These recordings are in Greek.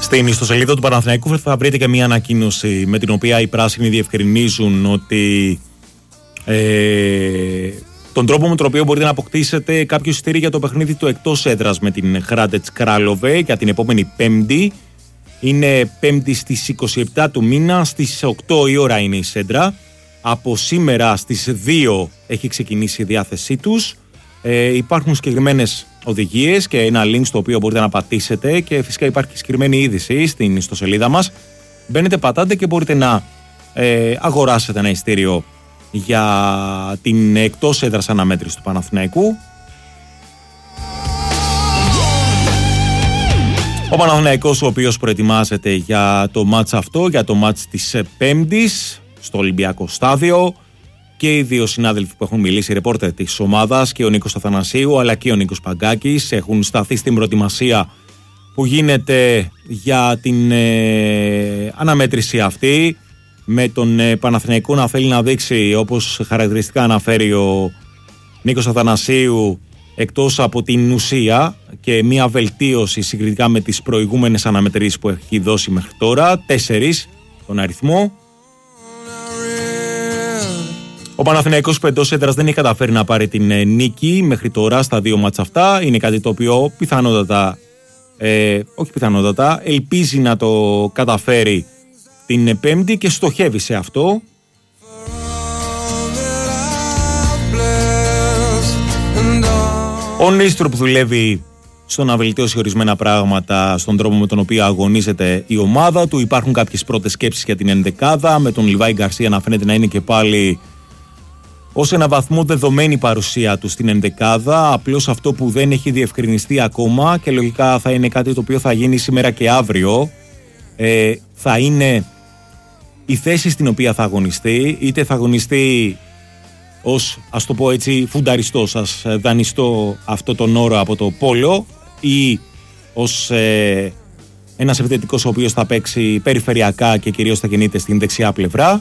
Στην ιστοσελίδα του Παναθηναϊκού θα βρείτε και μια ανακοίνωση με την οποία οι πράσινοι διευκρινίζουν ότι τον τρόπο με τον οποίο μπορείτε να αποκτήσετε κάποιο εισιτήριο για το παιχνίδι του εκτός έδρας με την Hrádec Králové για την επόμενη Πέμπτη. Είναι Πέμπτη στις 27 του μήνα, στις 8 η ώρα είναι η σέντρα. Από σήμερα στις 2 έχει ξεκινήσει η διάθεσή τους. Υπάρχουν συγκεκριμένες οδηγίες και ένα link στο οποίο μπορείτε να πατήσετε και φυσικά υπάρχει συγκεκριμένη είδηση στην ιστοσελίδα μας. Μπαίνετε, πατάτε και μπορείτε να αγοράσετε ένα εισιτήριο για την εκτός έδρας αναμέτρηση του Παναθηναϊκού. Ο Παναθηναϊκός, ο οποίος προετοιμάζεται για το μάτς αυτό, για το μάτς της Πέμπτης στο Ολυμπιακό Στάδιο, και οι δύο συνάδελφοι που έχουν μιλήσει, οι ρεπόρτερ της ομάδας, και ο Νίκος Αθανασίου αλλά και ο Νίκος Παγκάκης, έχουν σταθεί στην προετοιμασία που γίνεται για την αναμέτρηση αυτή, με τον Παναθηναϊκό να θέλει να δείξει, όπως χαρακτηριστικά αναφέρει ο Νίκος Αθανασίου, εκτός από την ουσία και μια βελτίωση συγκριτικά με τις προηγούμενες αναμετρήσεις που έχει δώσει μέχρι τώρα, 4 τον αριθμό. Ο Παναθηναϊκός εντός έδρας δεν έχει καταφέρει να πάρει την νίκη μέχρι τώρα στα δύο μάτς αυτά. Είναι κάτι το οποίο ελπίζει να το καταφέρει την Πέμπτη και στοχεύει σε αυτό. Ο Νίστροπ δουλεύει στο να βελτιώσει ορισμένα πράγματα στον τρόπο με τον οποίο αγωνίζεται η ομάδα του. Υπάρχουν κάποιες πρώτες σκέψεις για την ενδεκάδα, με τον Λιβάη Γκαρσία να φαίνεται να είναι και πάλι ως ένα βαθμό δεδομένη παρουσία του στην ενδεκάδα. Απλώς αυτό που δεν έχει διευκρινιστεί ακόμα, και λογικά θα είναι κάτι το οποίο θα γίνει σήμερα και αύριο, θα είναι η θέση στην οποία θα αγωνιστεί. Είτε θα αγωνιστεί ως, ας το πω έτσι, φουνταριστός, ας δανειστώ αυτό τον όρο από το πόλο, ή ως ένας επιθετικός ο οποίος θα παίξει περιφερειακά και κυρίως θα κινείται στην δεξιά πλευρά.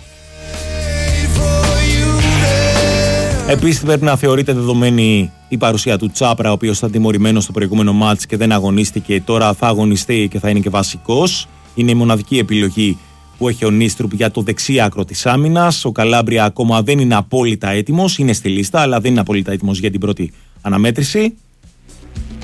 Επίσης πρέπει να θεωρείται δεδομένη η παρουσία του Τσάπρα, ο οποίος ήταν τιμωρημένος στο προηγούμενο μάτς και δεν αγωνίστηκε. Τώρα θα αγωνιστεί και θα είναι και βασικός. Είναι η μοναδική επιλογή που έχει ο Νίστρουπ για το δεξί άκρο της άμυνας. Ο Καλάμπρια ακόμα δεν είναι απόλυτα έτοιμος, είναι στη λίστα, αλλά δεν είναι απόλυτα έτοιμος για την πρώτη αναμέτρηση.